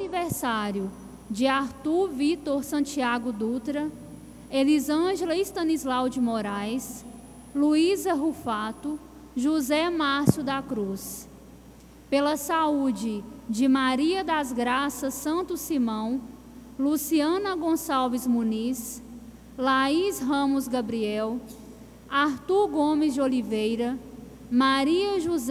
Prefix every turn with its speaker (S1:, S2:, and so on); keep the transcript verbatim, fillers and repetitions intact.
S1: aniversário de Arthur Vitor Santiago Dutra, Elisângela Stanislau de Moraes, Luísa Rufato, José Márcio da Cruz. Pela saúde de Maria das Graças Santos Simão, Luciana Gonçalves Muniz, Laís Ramos Gabriel, Arthur Gomes de Oliveira, Maria José